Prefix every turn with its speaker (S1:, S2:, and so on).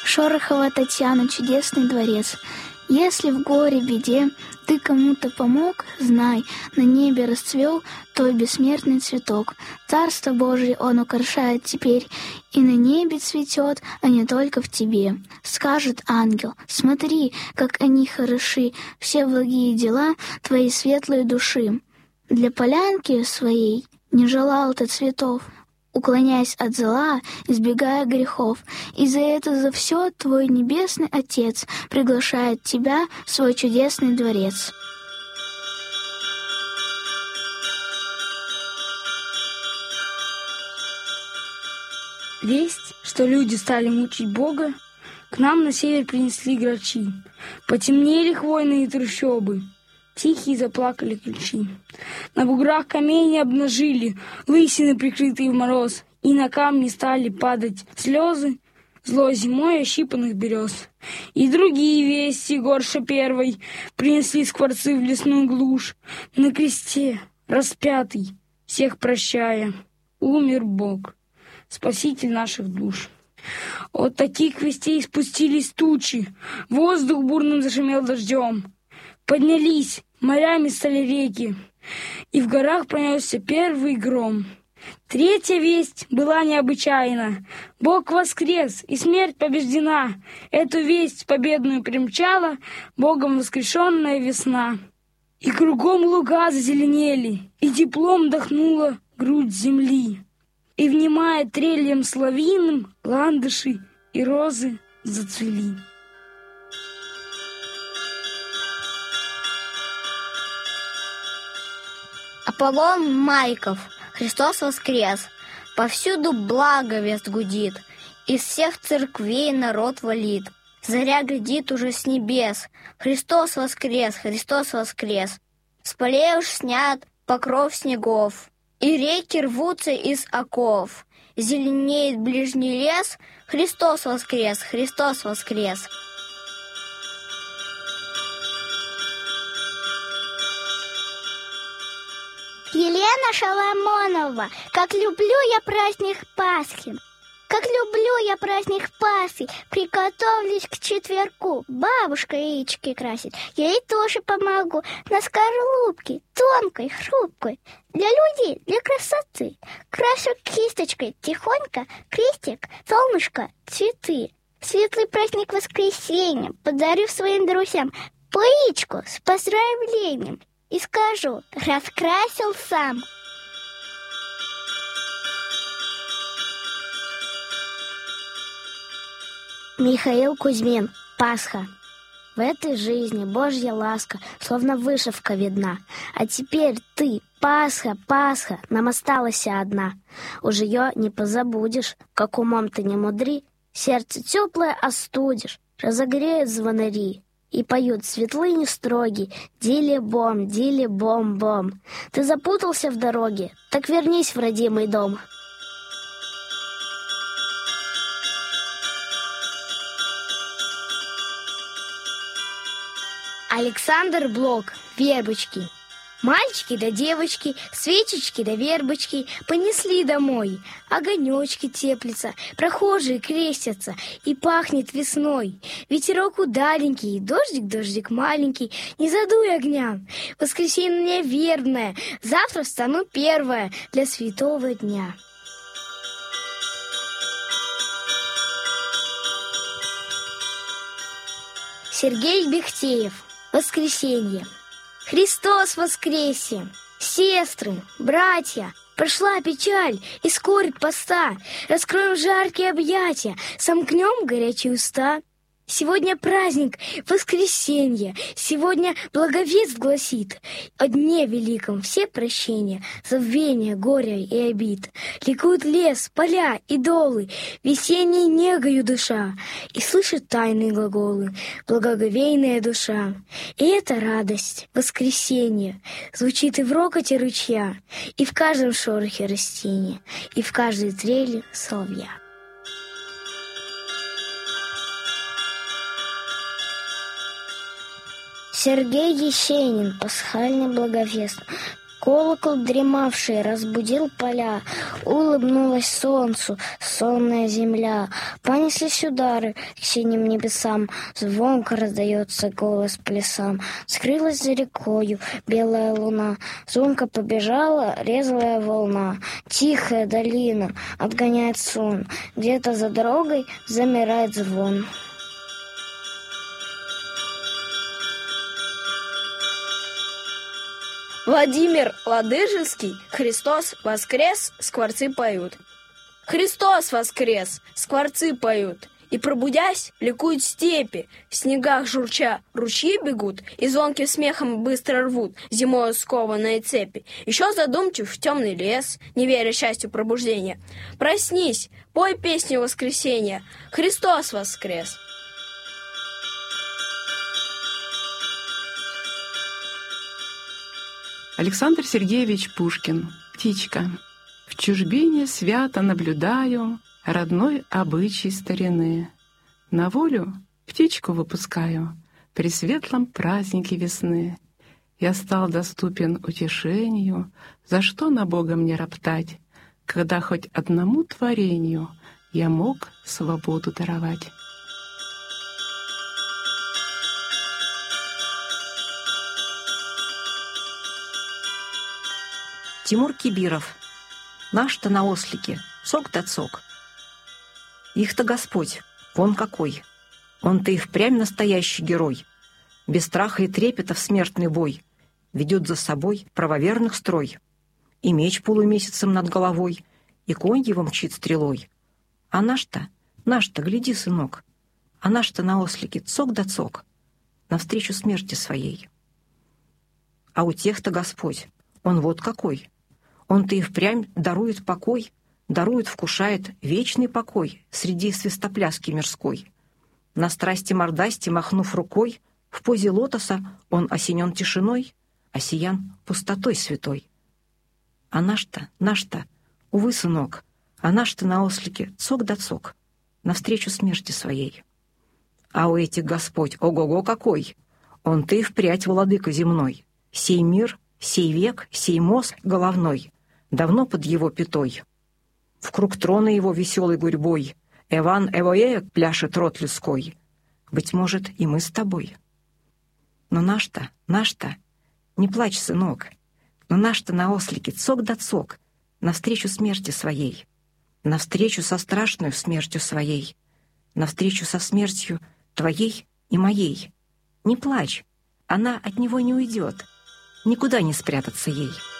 S1: Шорохова Татьяна, чудесный дворец. Если в горе, беде ты кому-то помог, знай, на небе расцвел твой бессмертный цветок. Царство Божие он украшает теперь, и на небе цветет, а не только в тебе. Скажет ангел: смотри, как они хороши, все благие дела твоей светлой души. Для полянки своей не желал ты цветов, уклоняясь от зла, избегая грехов. И за это, за все твой небесный Отец приглашает тебя в свой чудесный дворец.
S2: Весть, что люди стали мучить Бога, к нам на север принесли грачи. Потемнели хвойные трущобы, тихие заплакали ключи. На буграх камни обнажили, лысины, прикрытые в мороз, и на камни стали падать слезы злой зимой ощипанных берез. И другие вести горше первой принесли скворцы в лесную глушь. На кресте распятый, всех прощая, умер Бог, Спаситель наших душ. От таких вестей спустились тучи, воздух бурным зашумел дождем. Поднялись, морями стали реки, и в горах пронесся первый гром. Третья весть была необычайна. Бог воскрес, и смерть побеждена. Эту весть победную примчала Богом воскрешенная весна. И кругом луга зазеленели, и теплом дохнула грудь земли. И, внимая трельям соловьиным, ландыши и розы зацвели.
S3: Аполлон Майков, Христос воскрес! Повсюду благо вест гудит, из всех церквей народ валит. Заря глядит уже с небес, Христос воскрес, Христос воскрес! С полей уж снят покров снегов, и реки рвутся из оков. Зеленеет ближний лес, Христос воскрес, Христос воскрес!
S4: Елена Шаламонова, как люблю я праздник Пасхи, как люблю я праздник Пасхи, приготовлюсь к четверку, бабушка яички красит, я ей тоже помогу, на скорлупке, тонкой, хрупкой, для людей, для красоты, крашу кисточкой тихонько, крестик, солнышко, цветы. Светлый праздник воскресенья подарю своим друзьям плеечку с поздравлением. И скажу: раскрасил сам.
S5: Михаил Кузьмин. Пасха. В этой жизни Божья ласка, словно вышивка видна. А теперь ты, Пасха, Пасха, нам осталась одна. Уж ее не позабудешь, как умом ты не мудри, сердце теплое остудишь, разогреют звонари. И поют светлыни строги: дили-бом, дили-бом-бом. Ты запутался в дороге, так вернись в родимый дом.
S6: Александр Блок. Вербочки. Мальчики да девочки, свечечки да вербочки понесли домой. Огонечки теплятся, прохожие крестятся, и пахнет весной. Ветерок удаленький, дождик маленький, не задуй огня. Воскресенье вербное, завтра встану первая для святого дня. Сергей Бехтеев. Воскресенье. Христос воскресе! Сестры, братья, прошла печаль и скорбь поста. Раскроем жаркие объятия, сомкнем горячие уста. Сегодня праздник, воскресенье, сегодня благовест гласит о дне великом все прощения, забвения, горя и обид. Ликует лес, поля и долы, весенней негою душа, и слышит тайные глаголы благоговейная душа. И эта радость, воскресенье, звучит и в рокоте ручья, и в каждом шорохе растения, и в каждой трели соловья.
S5: Сергей Есенин. Пасхальный благовест. Колокол, дремавший, разбудил поля, улыбнулась солнцу сонная земля. Понеслись удары к синим небесам, звонко раздается голос плясам. Скрылась за рекою белая луна, звонко побежала резвая волна. Тихая долина отгоняет сон, где-то за дорогой замирает звон.
S7: Владимир Ладыжинский, Христос воскрес, скворцы поют. Христос воскрес, скворцы поют. И, пробудясь, ликуют степи, в снегах журча ручьи бегут, и звонким смехом быстро рвут зимою скованные цепи. Еще задумчив в темный лес, не веря счастью пробуждения. Проснись, пой песню воскресения, Христос воскрес.
S8: Александр Сергеевич Пушкин. «Птичка». В чужбине свято наблюдаю родной обычай старины. На волю птичку выпускаю при светлом празднике весны. Я стал доступен утешению, за что на Бога мне роптать, когда хоть одному творению я мог свободу даровать.
S9: Тимур Кибиров. Наш-то на ослике, сок да цок. Их-то Господь, вон какой. Он-то и впрямь настоящий герой. Без страха и трепета в смертный бой ведет за собой правоверных строй. И меч полумесяцем над головой, и конь его мчит стрелой. А наш-то, гляди, сынок, а наш-то на ослике цок да цок, навстречу смерти своей. А у тех-то Господь, он вот какой. Он-то и впрямь дарует покой, дарует, вкушает вечный покой среди свистопляски мирской. На страсти мордасти, махнув рукой, в позе лотоса он осенен тишиной, осиян пустотой святой. А наш-то, увы, сынок, а наш-то на ослике цок да цок, навстречу смерти своей. А у этих Господь, ого-го какой! Он-то и впрядь владыка земной, сей мир, сей век, сей мозг головной, давно под его пятой. В круг трона его веселой гурьбой Эван Эвоэ пляшет рот людской. Быть может, и мы с тобой. Но наш-то, не плачь, сынок, но наш-то на ослике цок да цок, навстречу смерти своей, навстречу со страшной смертью своей, навстречу со смертью твоей и моей. Не плачь, она от него не уйдет, никуда не спрятаться ей.